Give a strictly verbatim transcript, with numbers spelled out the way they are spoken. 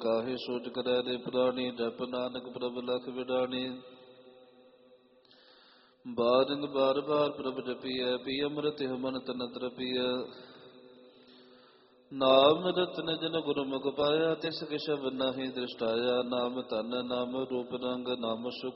ਕਾਹੇ ਸੋਚ ਕਰੈ ਰੇ ਪ੍ਰਾਣੀ, ਜਪ ਨਾਨਕ ਪ੍ਰਭ ਲਖ ਵਿਡਾਣੀ। ਬਾਰਿੰਦ ਬਾਰ ਬਾਰ ਪ੍ਰਭ ਜਪੀਐ, ਪੀ ਅੰਮ੍ਰਿਤ ਮਨ ਤਨ ਤਰਪੀਐ। ਨਾਮ ਰਤਨ ਜਨ ਗੁਰਮੁਖ ਪਾਇਆ, ਤਿਸ ਕੇ ਸ਼ਬਦ ਨਾਹੀ ਦ੍ਰਿਸ਼ਟਾਇਆ। ਨਾਮ ਧਨ ਨਾਮ ਰੂਪ ਰੰਗ, ਨਾਮ ਸੁਖ